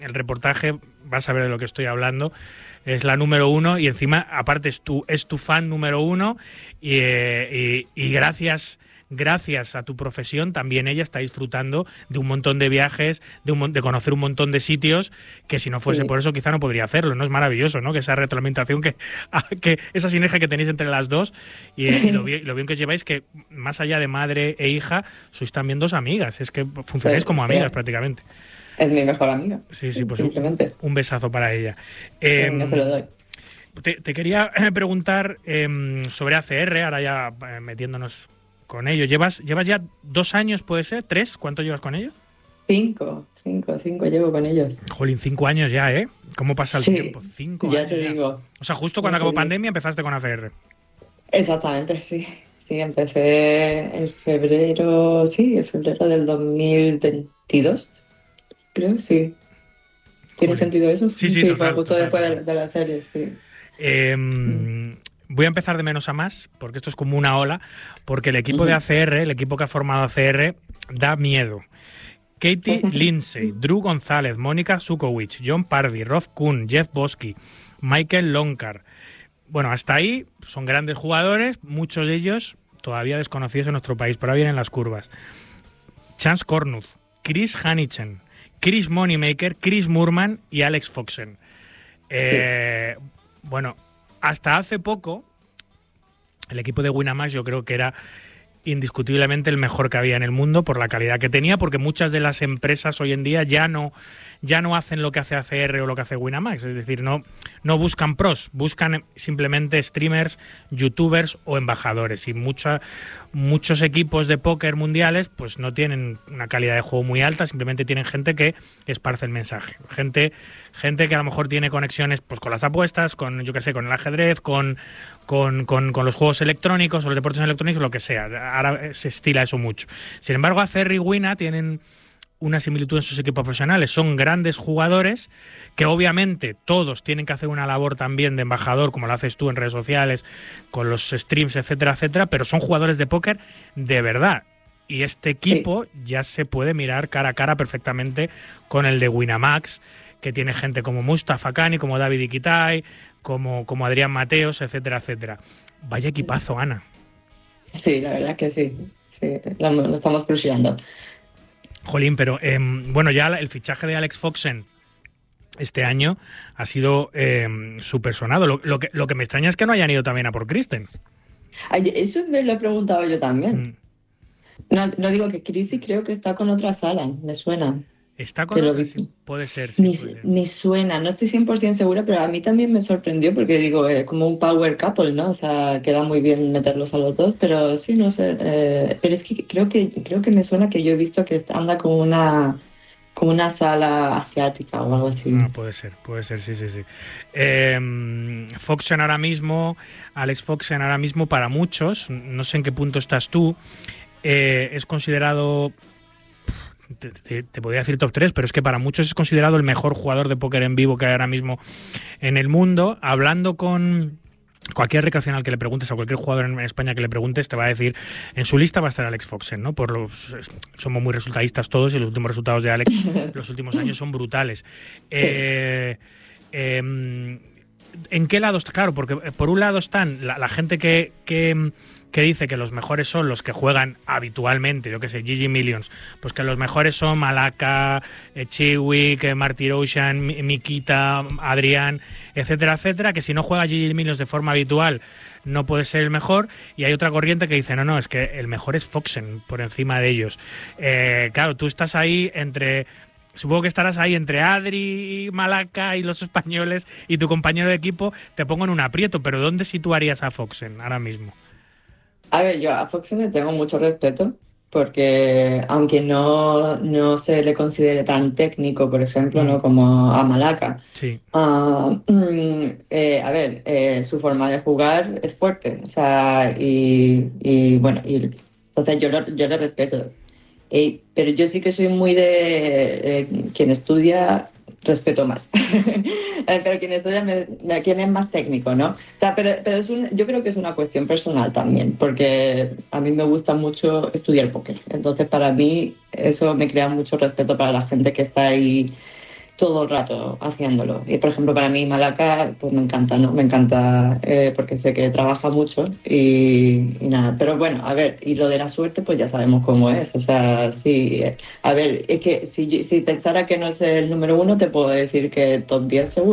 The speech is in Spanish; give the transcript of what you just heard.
el reportaje, vas a ver de lo que estoy hablando, es la número 1 y encima, aparte, es tu fan número 1 y gracias a tu profesión, también ella está disfrutando de un montón de viajes, de conocer un montón de sitios que si no fuese por eso quizá no podría hacerlo, ¿no? Es maravilloso, ¿no? Que esa retroalimentación, que esa sinergia que tenéis entre las dos y lo bien que os lleváis, que más allá de madre e hija, sois también dos amigas, es que funcionáis como amigas prácticamente. Es mi mejor amiga. Sí, pues simplemente. Un besazo para ella. No se lo doy. Te quería preguntar sobre ACR, ahora ya metiéndonos con ello. ¿Llevas ya 2 años, puede ser? ¿3? ¿Cuánto llevas con ellos? 5 llevo con ellos. Jolín, 5 años ya, ¿eh? ¿Cómo pasa el tiempo? 5 años. Ya te digo. O sea, justo cuando acabó pandemia empezaste con ACR. Exactamente, sí. Sí, empecé en febrero del 2022. Creo, sí. ¿Tiene sentido eso? Sí, total, fue justo total, después de la serie, sí. Voy a empezar de menos a más, porque esto es como una ola, porque el equipo de ACR, el equipo que ha formado ACR, da miedo. Katie Lindsay, Drew González, Mónica Sukovic, John Pardy, Rolf Kuhn, Jeff Bosky, Michael Lonkar. Bueno, hasta ahí son grandes jugadores, muchos de ellos todavía desconocidos en nuestro país, pero ahora vienen las curvas. Chance Kornuth, Chris Hanichen, Chris Moneymaker, Chris Moorman y Alex Foxen. Bueno, hasta hace poco el equipo de Winamax yo creo que era indiscutiblemente el mejor que había en el mundo por la calidad que tenía, porque muchas de las empresas hoy en día ya no hacen lo que hace ACR o lo que hace Winamax, es decir, no buscan pros, buscan simplemente streamers, youtubers o embajadores, y muchos equipos de póker mundiales pues no tienen una calidad de juego muy alta, simplemente tienen gente que esparce el mensaje, gente que a lo mejor tiene conexiones pues con las apuestas, con yo qué sé, con el ajedrez, con los juegos electrónicos o los deportes electrónicos, lo que sea. Ahora se estila eso mucho. Sin embargo, ACR y Wina tienen una similitud en sus equipos profesionales. Son grandes jugadores que obviamente todos tienen que hacer una labor también de embajador, como lo haces tú en redes sociales, con los streams, etcétera, etcétera, pero son jugadores de póker de verdad. Y este equipo ya se puede mirar cara a cara perfectamente con el de Winamax, que tiene gente como Mustafa Kani, como David Iquitai, como Adrián Mateos, etcétera, etcétera. Vaya equipazo, Ana. Sí, la verdad que sí. Lo estamos cruciando. Jolín, pero bueno, ya el fichaje de Alex Foxen este año ha sido súper sonado. Lo que me extraña es que no hayan ido también a por Kristen. Eso me lo he preguntado yo también. No digo que Chrissy creo que está con otra sala, me suena. ¿Está con otra? Sí, puede ser. Sí, me suena, no estoy 100% segura, pero a mí también me sorprendió porque digo, como un power couple, ¿no? O sea, queda muy bien meterlos a los dos, pero sí, no sé. Pero es que creo que me suena que yo he visto que anda con una sala asiática o algo así. Puede ser, sí. Foxen ahora mismo, Alex Foxen ahora mismo, para muchos, no sé en qué punto estás tú, es considerado... Te podría decir top 3, pero es que para muchos es considerado el mejor jugador de póker en vivo que hay ahora mismo en el mundo. Hablando con cualquier recreacional que le preguntes, a cualquier jugador en España que le preguntes, te va a decir, en su lista va a estar Alex Foxen, ¿no? Somos muy resultadistas todos y los últimos resultados de Alex los últimos años son brutales. ¿En qué lado está? Claro, porque por un lado están la gente que dice que los mejores son los que juegan habitualmente, yo que sé, GG Millions, pues que los mejores son Malaka, Chiwick, Marty Roshan, Mikita, Adrián, etcétera, etcétera, que si no juega GG Millions de forma habitual no puede ser el mejor, y hay otra corriente que dice, no, es que el mejor es Foxen por encima de ellos. Claro, tú estás ahí supongo que estarás ahí entre Adri, Malaka y los españoles y tu compañero de equipo. Te pongo en un aprieto, pero ¿dónde situarías a Foxen ahora mismo? A ver, yo a Foxen le tengo mucho respeto porque aunque no se le considere tan técnico, por ejemplo, ¿no? Como a Malaka, sí. A ver, su forma de jugar es fuerte, o sea, y bueno, entonces yo le respeto. Pero yo sí que soy muy de quien estudia, respeto más. Pero quien estudia, quien es más técnico, ¿no? O sea, pero yo creo que es una cuestión personal también, porque a mí me gusta mucho estudiar póker. Entonces, para mí, eso me crea mucho respeto para la gente que está ahí, todo el rato haciéndolo. Y por ejemplo, para mí Malaca, pues me encanta, ¿no? Me encanta porque sé que trabaja mucho y nada. Pero bueno, a ver, y lo de la suerte, pues ya sabemos cómo es. O sea, sí, a ver, es que si pensara que no es el número uno, te puedo decir que top 10 seguro.